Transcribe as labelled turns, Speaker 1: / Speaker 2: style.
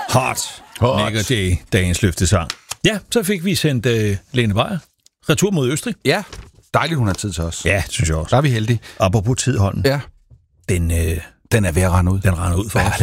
Speaker 1: Hot. Nick og Jay, dagens løftesang. Ja, så fik vi sendt Lene Beyer retur mod Østrig.
Speaker 2: Ja, dejligt, hun har tid til os.
Speaker 1: Ja, synes jeg også.
Speaker 2: Der er vi heldige.
Speaker 1: Apropos tid, Holm.
Speaker 2: Ja.
Speaker 1: Den
Speaker 2: er ved at rende ud.
Speaker 1: Den render ud for os.